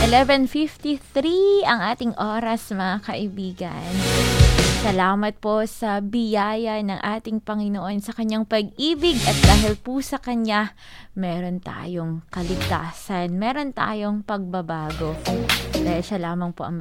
11:53 ang ating oras, mga kaibigan. Salamat po sa biyaya ng ating Panginoon sa kanyang pag-ibig at dahil po sa kanya, meron tayong kaligtasan, meron tayong pagbabago. Dahil siya lamang po ang